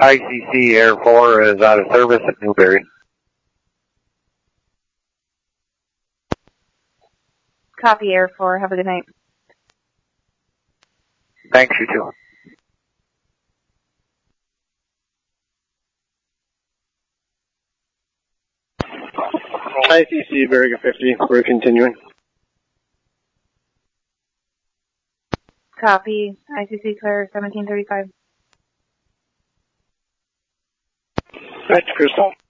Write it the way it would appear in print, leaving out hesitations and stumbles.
ICC Air 4 is out of service at Newberry. Copy, Air 4. Have a good night. Thanks, you too. ICC Veriga 50, we're continuing. Copy, ICC Claire 1735. Back to Crystal.